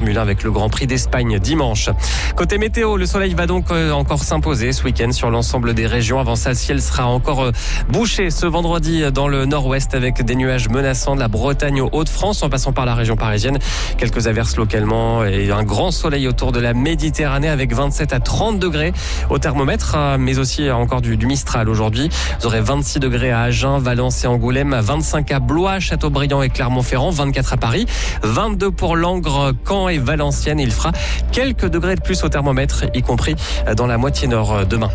Formule 1 avec le Grand Prix d'Espagne dimanche. Côté météo, le soleil va donc encore s'imposer ce week-end sur l'ensemble des régions. Avant ça, le ciel sera encore bouché ce vendredi dans le nord-ouest avec des nuages menaçants de la Bretagne aux Hauts-de-France en passant par la région parisienne. Quelques averses localement et un grand soleil autour de la Méditerranée avec 27 à 30 degrés au thermomètre, mais aussi encore du Mistral aujourd'hui. Vous aurez 26 degrés à Agen, Valence et Angoulême, 25 à Blois, Châteaubriand et Clermont-Ferrand, 24 à Paris, 22 pour Langres, Caen et Valenciennes. Il fera quelques degrés de plus au thermomètre, y compris dans la moitié nord demain.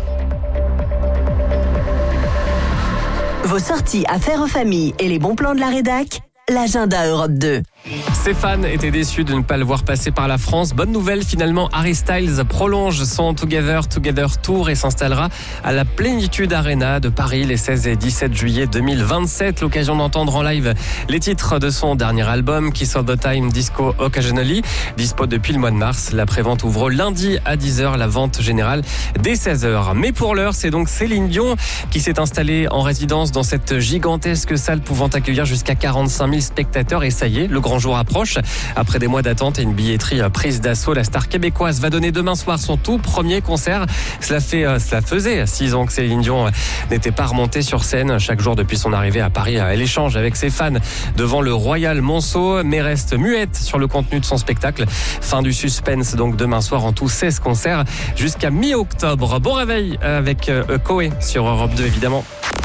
Vos sorties à faire en famille et les bons plans de la rédac, l'agenda Europe 2. Stéphane était déçu de ne pas le voir passer par la France. Bonne nouvelle, finalement, Harry Styles prolonge son Together Tour et s'installera à la Plénitude Arena de Paris les 16 et 17 juillet 2027. L'occasion d'entendre en live les titres de son dernier album, Kiss All the Time, Disco Occasionally, dispo depuis le mois de mars. La prévente ouvre lundi à 10h, la vente générale dès 16h. Mais pour l'heure, c'est donc Céline Dion qui s'est installée en résidence dans cette gigantesque salle pouvant accueillir jusqu'à 45 000 spectateurs. Et ça y est, le grand jour approche. Après des mois d'attente et une billetterie prise d'assaut, la star québécoise va donner demain soir son tout premier concert. Cela faisait 6 ans que Céline Dion n'était pas remontée sur scène. Chaque jour depuis son arrivée à Paris, elle échange avec ses fans devant le Royal Monceau, mais reste muette sur le contenu de son spectacle. Fin du suspense donc demain soir, en tout 16 concerts jusqu'à mi-octobre. Bon réveil avec Koé sur Europe 2 évidemment.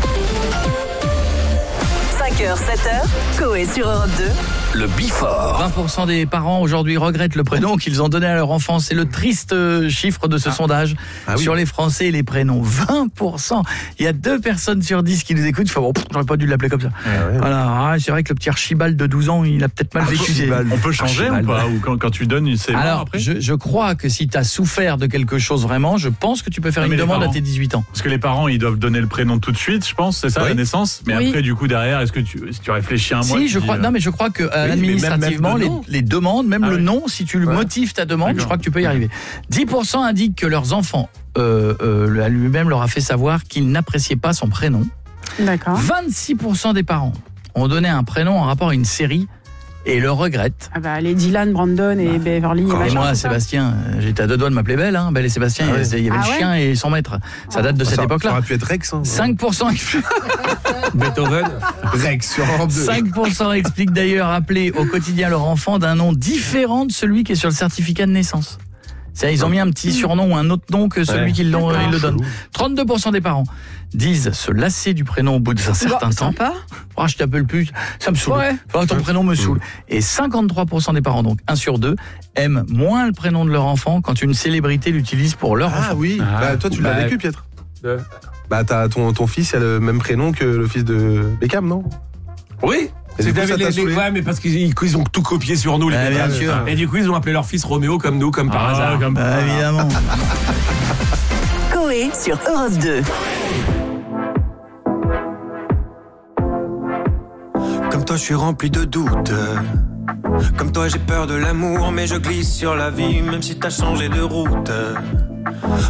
5h, 7h, Koé sur Europe 2. Le Before. 20% des parents aujourd'hui regrettent le prénom qu'ils ont donné à leur enfant. C'est le triste chiffre de ce sondage sur les Français et les prénoms. 20%. Il y a 2 personnes sur 10 qui nous écoutent. Enfin bon, j'aurais pas dû l'appeler comme ça. Voilà, c'est vrai que le petit Archibald de 12 ans, il a peut-être mal vécu. On peut changer ou pas? Ou quand tu donnes, c'est alors, après je crois que si tu as souffert de quelque chose vraiment, je pense que tu peux faire une demande à tes 18 ans. Parce que les parents, ils doivent donner le prénom tout de suite, je pense, c'est ça, la naissance. Mais après, du coup, derrière, est-ce que si tu réfléchis un mois? Si, je crois. Non, mais je crois que administrativement, les demandes, même le nom, si tu motives ta demande, je crois que tu peux y arriver. 10% indiquent que leurs enfants, lui-même leur a fait savoir qu'ils n'appréciaient pas son prénom. D'accord. 26% des parents ont donné un prénom en rapport à une série et le regrettent. Ah bah, les Dylan, Brandon et Beverly. Et moi, Sébastien, j'étais à 2 doigts de m'appeler Belle, Belle et Sébastien, il y avait le chien et son maître. Ça date de cette époque-là. Ça aurait pu être Rex. 5% Beethoven, Rex sur Europe 2. 5% expliquent d'ailleurs appeler au quotidien leur enfant d'un nom différent de celui qui est sur le certificat de naissance. Ils ont mis un petit surnom ou un autre nom que celui qu'ils le donnent. 32% des parents disent se lasser du prénom au bout d'un certain temps. Je t'appelle plus, ça me saoule. Ton prénom me saoule. Et 53% des parents, donc 1 sur 2, aiment moins le prénom de leur enfant quand une célébrité l'utilise pour leur enfant. Ah oui, toi tu l'as vécu, Pietre. T'as ton fils a le même prénom que le fils de Beckham, non? Oui. Mais parce qu'ils ont tout copié sur nous, les bien sûr. Et du coup, ils ont appelé leur fils Roméo comme nous, comme par hasard. Évidemment. Koé sur Europe 2. Comme toi, je suis rempli de doutes. Comme toi, j'ai peur de l'amour, mais je glisse sur la vie, même si t'as changé de route.